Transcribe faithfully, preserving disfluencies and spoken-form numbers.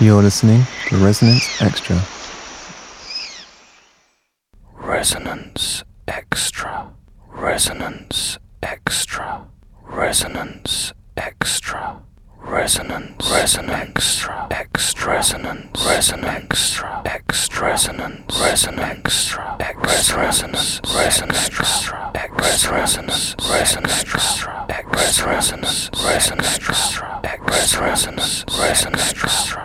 You're listening to Resonance Extra. Resonance Extra. Resonance Extra. Resonance Extra. Resonance Resonance Extra. Resonance Resonance Extra. Resonance Resonance Extra. Resonance Resonance Extra. Resonance Resonance Extra. Resonance Resonance Extra. Resonance Resonance Extra.